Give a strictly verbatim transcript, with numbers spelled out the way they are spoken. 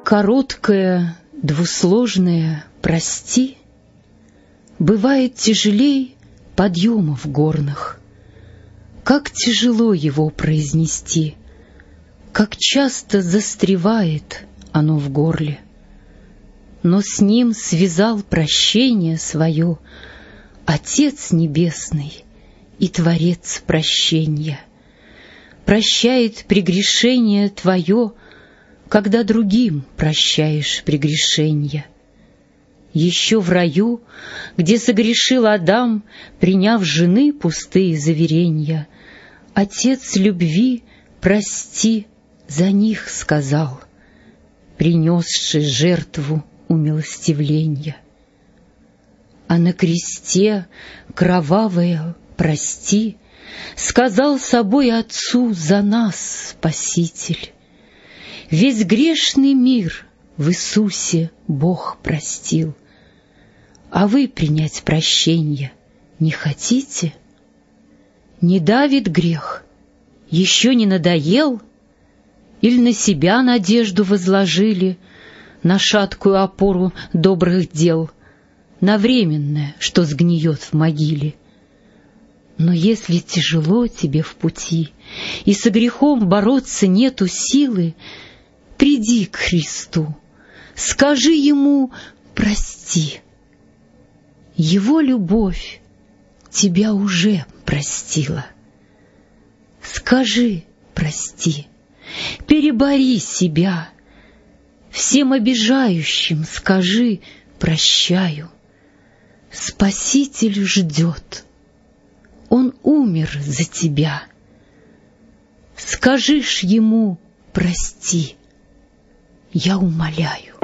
Короткое, двусложное «прости» бывает тяжелей подъемов горных. Как тяжело его произнести, как часто застревает оно в горле. Но с ним связал прощение свое Отец Небесный и Творец прощенья. Прощает прегрешение твое, когда другим прощаешь прегрешенья. Еще в раю, где согрешил Адам, приняв жены пустые заверенья, Отец любви «прости» за них сказал, принесший жертву умилостивленья. А на кресте кровавое «прости» сказал собой Отцу за нас Спаситель. Весь грешный мир в Иисусе Бог простил. А вы принять прощенье не хотите? Не давит грех? Еще не надоел? Или на себя надежду возложили, на шаткую опору добрых дел, на временное, что сгниет в могиле? Но если тяжело тебе в пути, и со грехом бороться нету силы, приди к Христу, скажи Ему «прости». Его любовь тебя уже простила. Скажи «прости», перебори себя, всем обижающим скажи «прощаю». Спаситель ждет, Он умер за тебя. Скажи ж Ему «прости», я умоляю.